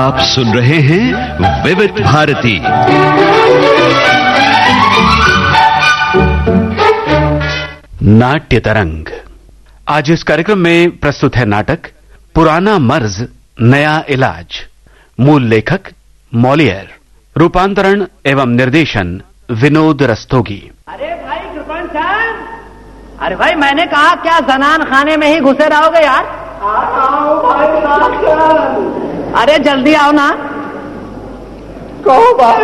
आप सुन रहे हैं विविध भारती। नाट्य तरंग। आज इस कार्यक्रम में प्रस्तुत है नाटक पुराना मर्ज नया इलाज। मूल लेखक मॉलियर, रूपांतरण एवं निर्देशन विनोद रस्तोगी। अरे भाई कृपण साहब, अरे भाई मैंने कहा क्या जनान खाने में ही घुसे रहोगे यार? आओ भाई, अरे जल्दी आओ ना। कहो भाई,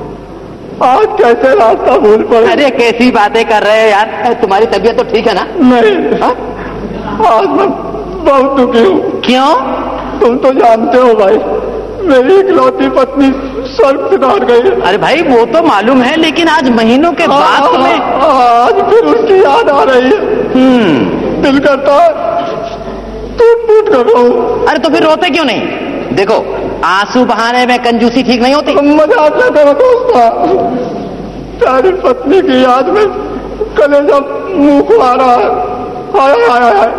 आज कैसे रास्ता भूल पड़े? अरे कैसी बातें कर रहे हो यार, तुम्हारी तबीयत तो ठीक है ना? नहीं, आज मैं बहुत दुखी हूँ। क्यों? तुम तो जानते हो भाई, मेरी इकलौती पत्नी स्वर्ग सिधार गई है। अरे भाई वो तो मालूम है, लेकिन आज महीनों के बाद तुम्हें आज फिर उसकी याद आ रही है। दिल करता है टूट कर रहा हूँ। अरे तो फिर रोते क्यों नहीं? देखो, आंसू बहाने में कंजूसी ठीक नहीं होती। मजाक न करो दोस्ता, प्यारी पत्नी की याद में कलेजा मुंह को आ रहा है। हाय हाय हाय,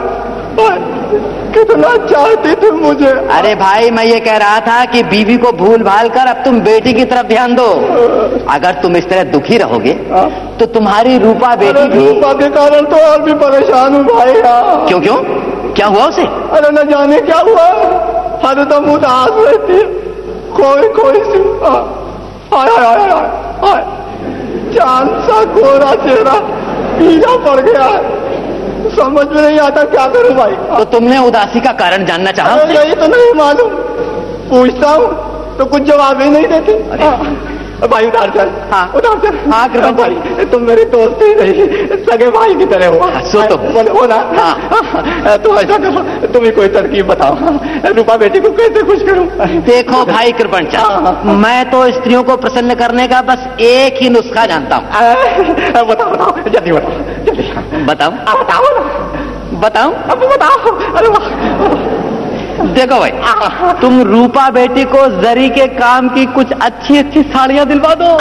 कितना चाहती तुम मुझे। अरे भाई मैं ये कह रहा था कि बीवी को भूल भाल कर अब तुम बेटी की तरफ ध्यान दो। अगर तुम इस तरह दुखी रहोगे तो तुम्हारी रूपा बेटी भी। रूपा के कारण तो और भी परेशान हूँ भाई। क्यों क्यों, क्या हुआ उसे? अरे न जाने क्या हुआ, हरदम उदास रहती है, कोई सी हाय हाय हाय हाय, चांद सा गोरा चेहरा पीला पड़ गया है। समझ में नहीं आता क्या करूं भाई। तो तुमने उदासी का कारण जानना चाहा? नहीं तो नहीं मालूम, पूछता हूँ तो कुछ जवाब ही नहीं देती। भाई उधार चल। हाँ उधार चल। हाँ कृपा भाई, तुम मेरे दोस्त ही नहीं, सगे भाई की तरह हो। सो तो हो ना? हाँ। तो ऐसा करो, तुम ही कोई तरकीब बताओ, रूपा बेटी को कैसे खुश करूं? देखो भाई कृपण चंद, मैं तो स्त्रियों को प्रसन्न करने का बस एक ही नुस्खा जानता हूँ। बताओ जल्दी बताओ, जल्दी बताओ। बताओ ना, बताओ अब बताओ। अरे वाह, देखो भाई, तुम रूपा बेटी को जरी के काम की कुछ अच्छी अच्छी साड़ियाँ दिलवा दो।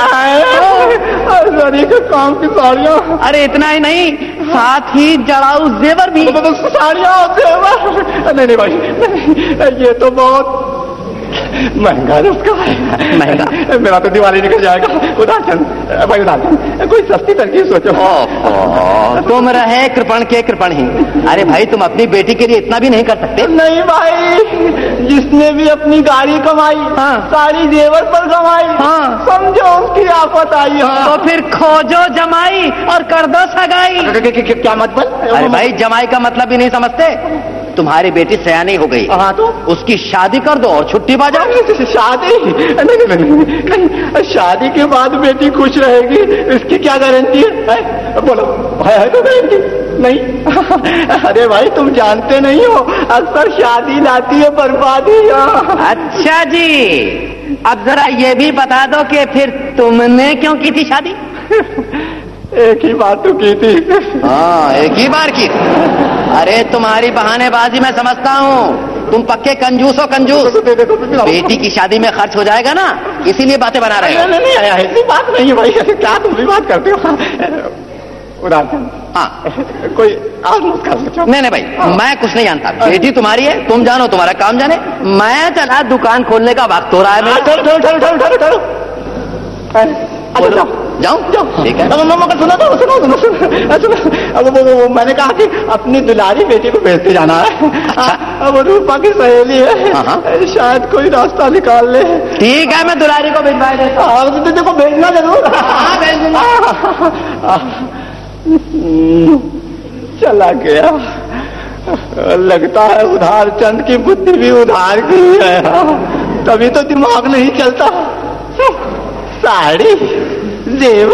जरी के काम की साड़ियाँ? अरे इतना ही नहीं, साथ ही जड़ाऊ जेवर भी। साड़ियाँ और जेवर? नहीं भाई, ये तो बहुत महंगा नुस्खा है। महंगा? मेरा तो दिवाली निकल जाएगा। उधार चंद भाई, उधार चंद, कोई सस्ती तरकीब सोचो। तुम रहे कृपण के कृपण ही। अरे भाई तुम अपनी बेटी के लिए इतना भी नहीं कर सकते? नहीं भाई, जिसने भी अपनी गाड़ी कमाई, सारी जेवर पर कमाई, समझो उसकी आफत आई। तो फिर खोजो जमाई और कर दो सगाई। क्या मतलब? अरे भाई जमाई का मतलब भी नहीं समझते? तुम्हारी बेटी सयानी हो गई, हाँ तो उसकी शादी कर दो और छुट्टी बाजा। शादी? नहीं, शादी के बाद बेटी खुश रहेगी इसकी क्या गारंटी है? बोलो, है तो गारंटी नहीं? अरे भाई तुम जानते नहीं हो, अक्सर शादी लाती है बर्बादी। अच्छा जी, अब जरा ये भी बता दो कि फिर तुमने क्यों की थी शादी? एक ही बात तो की थी। हाँ, एक ही बार की। अरे तुम्हारी बहानेबाजी मैं समझता हूँ, तुम पक्के कंजूस हो कंजूस। बेटी की शादी में खर्च हो जाएगा ना, इसीलिए बातें बना रहे हो। नहीं, ऐसी बात नहीं है भाई, क्या तुम भी बात करते हो? उधार। हाँ, कोई और नुस्खा सोचो। नहीं भाई, मैं कुछ नहीं जानता। बेटी तुम्हारी है, तुम जानो, तुम्हारा काम जाने। मैं चला, दुकान खोलने का वक्त हो रहा है मेरा। ठहरो। जाऊं? ठीक है। अब वो मैंने कहा कि अपनी दुलारी बेटी को भेजते जाना है। अब रूपा की सहेली है, शायद कोई रास्ता निकाल ले। ठीक है, मैं दुलारी को भिजवा देता हूँ। देखो भेजना जरूर। हाँ भेज दूंगा। चला गया। लगता है उधार चंद की बुद्धि भी उधार की है, तभी तो दिमाग नहीं चलता। साड़ी, जेवर,